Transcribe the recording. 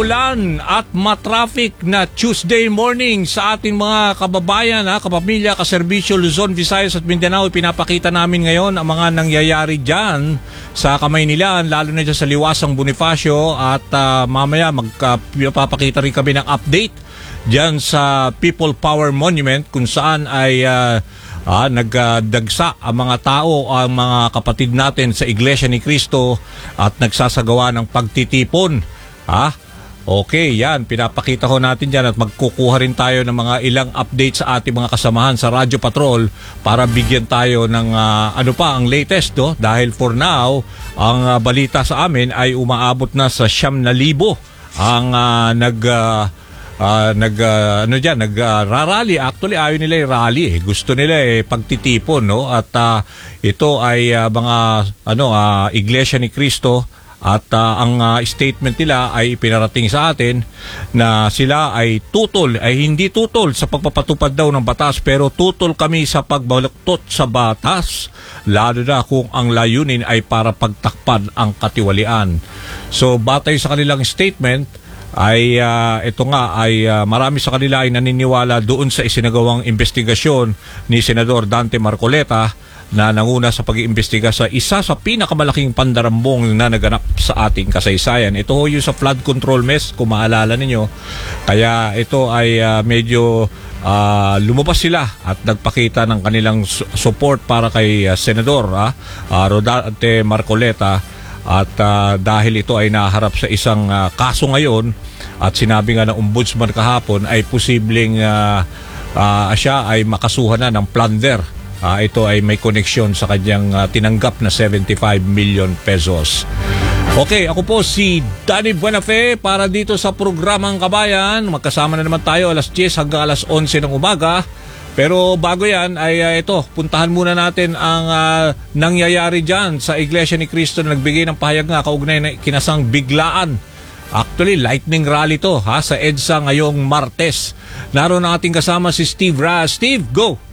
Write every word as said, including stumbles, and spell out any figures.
maulan at matraffic na Tuesday morning sa ating mga kababayan, ha, kapamilya, kaserbisyo, Luzon, Visayas at Mindanao. Pinapakita namin ngayon ang mga nangyayari dyan sa Kamaynilan, lalo na dyan sa Liwasang Bonifacio, at uh, mamaya magpapakita uh, rin kami ng update dyan sa People Power Monument kung saan ay uh, Ah, nagdagsa ang mga tao, ang mga kapatid natin sa Iglesia ni Cristo at nagsasagawa ng pagtitipon. Ah, okay, yan. Pinapakita ko natin dyan at magkukuha rin tayo ng mga ilang updates sa ating mga kasamahan sa Radyo Patrol para bigyan tayo ng uh, ano pa ang latest, no? Dahil for now, ang uh, balita sa amin ay umaabot na sa siyam na libo ang uh, nag... Uh, Uh, nag uh, ano diyan nag uh, rally. Actually ayaw nila yung rally, eh. Gusto nila eh pagtitipon, no? At uh, ito ay uh, mga ano uh, Iglesia ni Cristo, at uh, ang uh, statement nila ay pinarating sa atin na sila ay tutol, ay hindi tutol sa pagpapatupad daw ng batas, pero tutol kami sa pagbaluktot sa batas, lalo na kung ang layunin ay para pagtakpan ang katiwalian. So batay sa kanilang statement ay uh, ito nga ay uh, marami sa kanila ay naniniwala doon sa isinagawang investigasyon ni Senador Dante Marcoleta na nanguna sa pag-iimbestiga sa isa sa pinakamalaking pandarambong na naganap sa ating kasaysayan. Ito ho yung sa flood control mess, kung maalala ninyo. Kaya ito ay uh, medyo uh, lumabas sila at nagpakita ng kanilang su- support para kay uh, Senador uh, uh, Rodante Marcoleta. At uh, dahil ito ay naharap sa isang uh, kaso ngayon, at sinabi nga ng ombudsman kahapon ay posibleng uh, uh, siya ay makasuhan na ng plunder. Uh, ito ay may koneksyon sa kanyang uh, tinanggap na seventy-five million pesos. Okay, ako po si Danny Buenafe para dito sa programang Kabayan. Magkasama na naman tayo alas diyes hanggang alas onse ng umaga. Pero bago yan ay uh, ito, puntahan muna natin ang uh, nangyayari dyan sa Iglesia ni Cristo na nagbigay ng pahayag nga kaugnay na kinasang biglaan. Actually, lightning rally to ha, sa EDSA ngayong Martes. Naroon ang ating kasama si Steve Ra. Steve, go!